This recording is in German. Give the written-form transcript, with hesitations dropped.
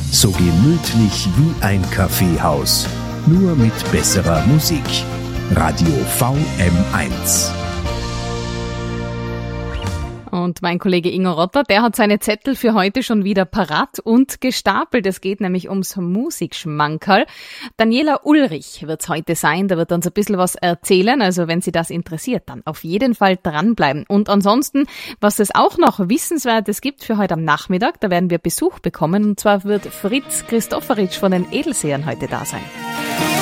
So gemütlich wie ein Kaffeehaus, nur mit besserer Musik. Radio VM1. Und mein Kollege Ingo Rotter, der hat seine Zettel für heute schon wieder parat und gestapelt. Es geht nämlich ums Musikschmankerl. Daniela Ulrich wird's heute sein, da wird uns ein bisschen was erzählen. Also wenn Sie das interessiert, dann auf jeden Fall dranbleiben. Und ansonsten, was es auch noch Wissenswertes gibt für heute am Nachmittag, da werden wir Besuch bekommen. Und zwar wird Fritz Christoforitsch von den Edelsehern heute da sein.